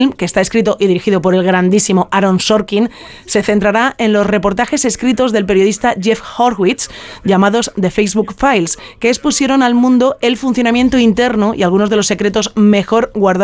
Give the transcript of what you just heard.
que está escrito y dirigido por el grandísimo Aaron Sorkin, se centrará en los reportajes escritos del periodista Jeff Horowitz, llamados The Facebook Files, que expusieron al mundo el funcionamiento interno y algunos de los secretos mejor guardados